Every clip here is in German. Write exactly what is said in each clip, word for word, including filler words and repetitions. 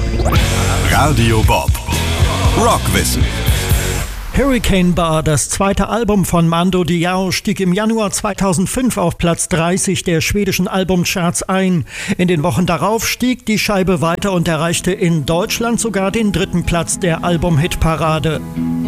Radio Bob. Rockwissen. Hurricane Bar, das zweite Album von Mando Diao, stieg im Januar zweitausendfünf auf Platz dreißig der schwedischen Albumcharts ein. In den Wochen darauf stieg die Scheibe weiter und erreichte in Deutschland sogar den dritten Platz der Album-Hitparade.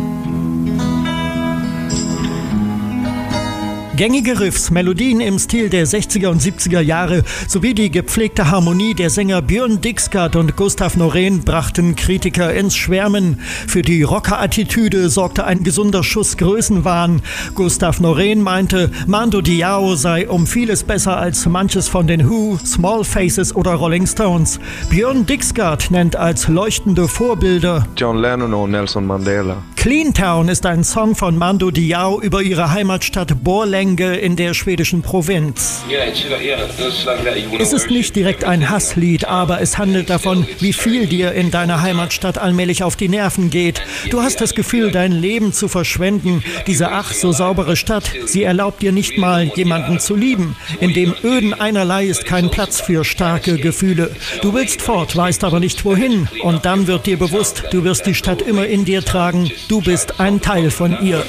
Gängige Riffs, Melodien im Stil der sechziger und siebziger Jahre sowie die gepflegte Harmonie der Sänger Björn Dixgard und Gustav Norén brachten Kritiker ins Schwärmen. Für die Rocker-Attitüde sorgte ein gesunder Schuss Größenwahn. Gustav Norén meinte, Mando Diao sei um vieles besser als manches von den Who, Small Faces oder Rolling Stones. Björn Dixgard nennt als leuchtende Vorbilder John Lennon und Nelson Mandela. Clean Town ist ein Song von Mando Diao über ihre Heimatstadt Borlänge in der schwedischen Provinz. Es ist nicht direkt ein Hasslied, aber es handelt davon, wie viel dir in deiner Heimatstadt allmählich auf die Nerven geht. Du hast das Gefühl, dein Leben zu verschwenden. Diese ach so saubere Stadt, sie erlaubt dir nicht mal, jemanden zu lieben. In dem öden Einerlei ist kein Platz für starke Gefühle. Du willst fort, weißt aber nicht wohin. Und dann wird dir bewusst, du wirst die Stadt immer in dir tragen. Du bist ein Teil von ihr.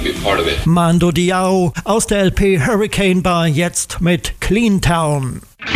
Mando Diao aus der L P Hurricane Bar, jetzt mit Clean Town.